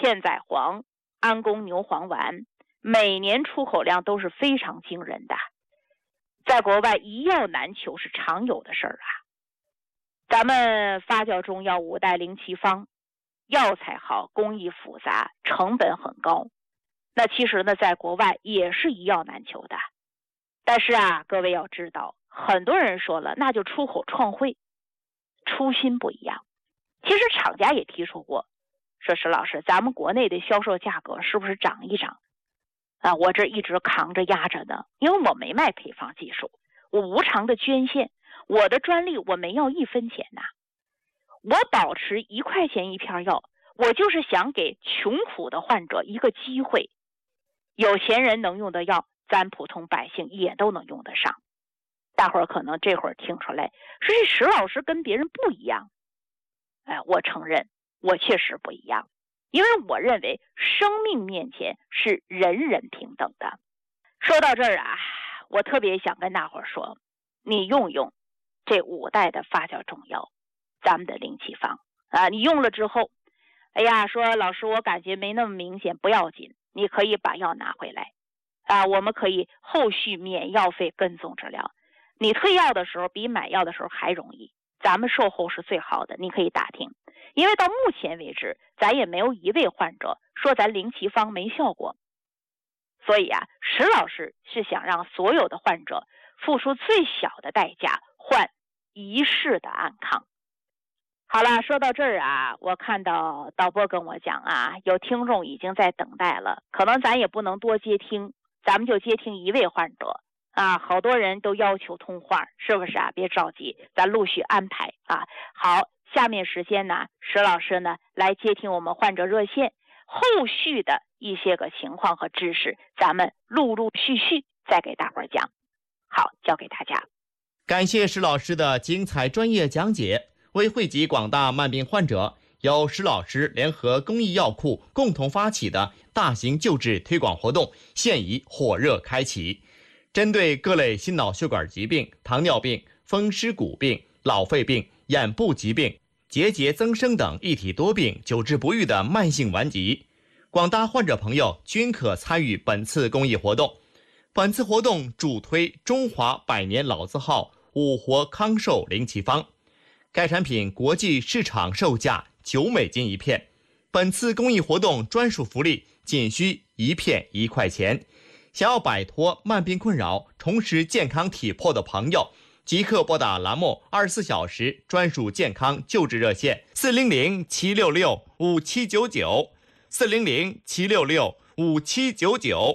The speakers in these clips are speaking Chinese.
健仔黄、安宫牛黄丸，每年出口量都是非常惊人的。在国外一药难求是常有的事儿啊。咱们发酵中药5代灵奇方，药材好，工艺复杂，成本很高。那其实呢，在国外也是一药难求的。但是啊，各位要知道，很多人说了，那就出口创汇，初心不一样。其实厂家也提出过，说石老师，咱们国内的销售价格是不是涨一涨啊？我这一直扛着压着呢，因为我没卖配方技术，我无偿的捐献，我的专利我没要1分钱呐。我保持1块钱一片药，我就是想给穷苦的患者一个机会。有钱人能用的药，咱普通百姓也都能用得上。大伙儿可能这会儿听出来，说这石老师跟别人不一样。我承认，我确实不一样，因为我认为生命面前是人人平等的。说到这儿啊，我特别想跟大伙儿说，你用用这5代的发酵中药，咱们的灵奇方啊，你用了之后，哎呀，说老师我感觉没那么明显，不要紧，你可以把药拿回来啊，我们可以后续免药费跟踪治疗。你退药的时候比买药的时候还容易，咱们售后是最好的，你可以打听。因为到目前为止，咱也没有一位患者说咱灵奇方没效果。所以啊，石老师是想让所有的患者付出最小的代价，换一世的安康。好了，说到这儿啊，我看到导播跟我讲啊，有听众已经在等待了，可能咱也不能多接听，咱们就接听1位患者啊，好多人都要求通话，是不是啊？别着急，咱陆续安排啊。好，下面时间呢，石老师呢来接听我们患者热线，后续的一些个情况和知识，咱们陆陆续续再给大伙儿讲。好，交给大家。 感谢石老师的精彩专业讲解。为惠及广大慢病患者，由石老师联合公益药库共同发起的大型救治推广活动现已火热开启。针对各类心脑血管疾病、糖尿病、风湿骨病、老肺病、眼部疾病、结节增生等一体多病久治不愈的慢性顽疾，广大患者朋友均可参与本次公益活动。本次活动主推中华100年老字号五活康寿灵奇方，该产品国际市场售价$9一片。本次公益活动专属福利仅需1片1块钱。想要摆脱慢病困扰，重拾健康体魄的朋友，即刻拨打栏目24小时专属健康救治热线400-766-5799 400-766-5799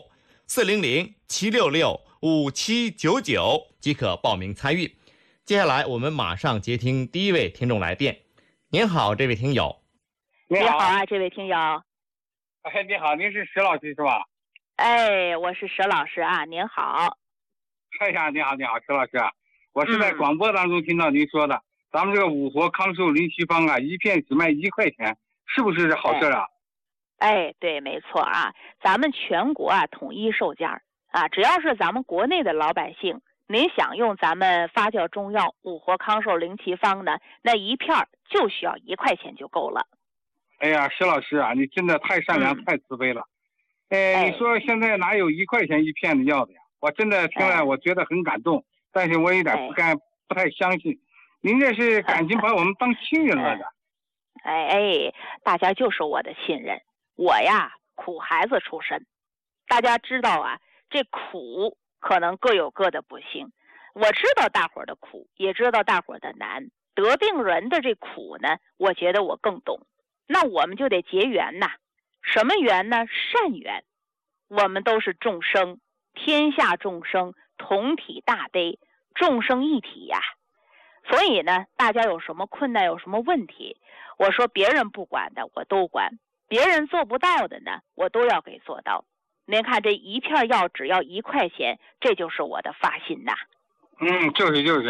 400-766-5799即可报名参与。接下来我们马上接听第1位听众来电。您好，这位听友。 你好啊，这位听友。 你好，您是石老师是吧？ 我是石老师啊，您好。 哎呀，你好，石老师啊，我是在广播当中听到您说的，咱们这个五活康寿灵奇方啊，1片只卖1块钱，是不是好事啊？ 对，没错啊，咱们全国啊统一售价啊，只要是咱们国内的老百姓，您想用咱们发酵中药五活康寿灵奇方呢，那1片就需要1块钱就够了。 哎呀，石老师啊，你真的太善良、太慈悲了。你说现在哪有1块钱1片的药的呀？我真的听了，我觉得很感动，但是我有点不太相信。您这是感情把我们当亲人了的。 大家就是我的亲人。我呀，苦孩子出身，大家知道啊，这苦可能各有各的不幸。我知道大伙儿的苦，也知道大伙儿的难。得病人的这苦呢，我觉得我更懂。那我们就得结缘呐。什么缘呢？善缘。我们都是众生，天下众生同体大悲，众生一体呀。所以呢，大家有什么困难，有什么问题，我说别人不管的我都管，别人做不到的呢，我都要给做到。您看这1片药只要1块钱，这就是我的发心呐。 就是，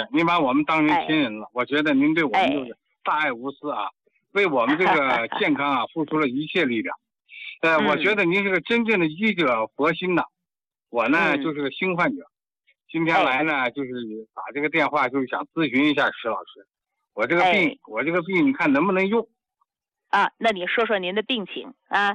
您把我们当成亲人了，我觉得您对我们就是大爱无私啊，为我们这个健康啊付出了一切力量。我觉得您是个真正的医者佛心呐。我呢就是个新患者，今天来呢就是打这个电话，就是想咨询一下石老师，我这个病你看能不能用？ 那你说说您的病情啊？